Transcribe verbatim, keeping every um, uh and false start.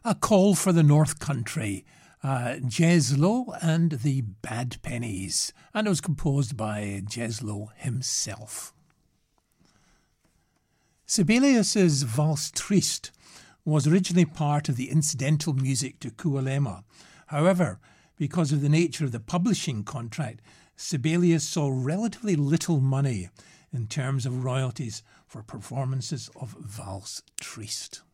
A Call for the North Country, uh, Jez Lowe and the Bad Pennies, and it was composed by Jez Lowe himself. Sibelius's Valse Triste was originally part of the incidental music to Kuolema. However, because of the nature of the publishing contract, Sibelius saw relatively little money in terms of royalties for performances of Valse Triste.